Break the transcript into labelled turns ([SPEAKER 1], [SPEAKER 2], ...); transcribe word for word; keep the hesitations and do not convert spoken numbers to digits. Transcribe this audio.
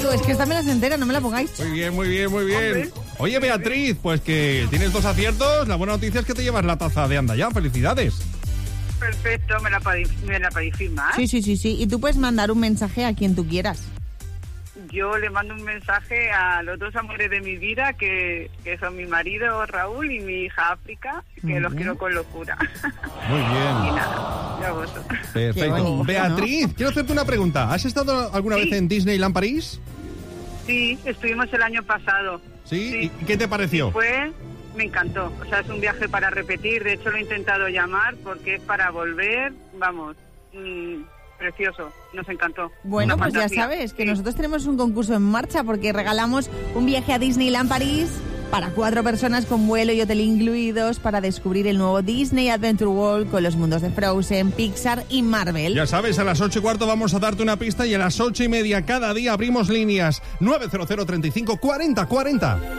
[SPEAKER 1] Tú, es que esta me la sé entera, no me la pongáis.
[SPEAKER 2] Muy bien, muy bien, muy bien. Oye, Beatriz, pues que tienes dos aciertos. La buena noticia es que te llevas la taza de Anda Ya. ¡Felicidades!
[SPEAKER 3] Perfecto, me la podéis, me la podéis firmar.
[SPEAKER 1] Sí, sí, sí, sí. Y tú puedes mandar un mensaje a quien tú quieras.
[SPEAKER 3] Yo le mando un mensaje a los dos amores de mi vida, que, que son mi marido Raúl y mi hija África, que
[SPEAKER 1] Muy
[SPEAKER 3] los
[SPEAKER 1] bien.
[SPEAKER 3] quiero con locura.
[SPEAKER 2] Muy bien.
[SPEAKER 3] Y nada, ya vosotros.
[SPEAKER 1] Qué
[SPEAKER 2] Perfecto.
[SPEAKER 1] bonito,
[SPEAKER 2] Beatriz, quiero hacerte una pregunta. ¿Has estado alguna
[SPEAKER 3] Sí.
[SPEAKER 2] vez en Disneyland París?
[SPEAKER 3] Sí, estuvimos el año pasado.
[SPEAKER 2] ¿Sí? ¿Y qué te pareció?
[SPEAKER 3] Fue, me encantó. O sea, es un viaje para repetir. De hecho, lo he intentado llamar porque es para volver. Vamos, mmm, precioso. Nos encantó.
[SPEAKER 1] Bueno,
[SPEAKER 3] Una
[SPEAKER 1] pues ya
[SPEAKER 3] fantasía.
[SPEAKER 1] sabes que
[SPEAKER 3] Sí.
[SPEAKER 1] nosotros tenemos un concurso en marcha porque regalamos un viaje a Disneyland París para cuatro personas con vuelo y hotel incluidos para descubrir el nuevo Disney Adventure World con los mundos de Frozen, Pixar y Marvel.
[SPEAKER 2] Ya sabes, a las ocho y cuarto vamos a darte una pista y a las ocho y media cada día abrimos líneas. nueve cero cero, treinta y cinco, cuarenta, cuarenta.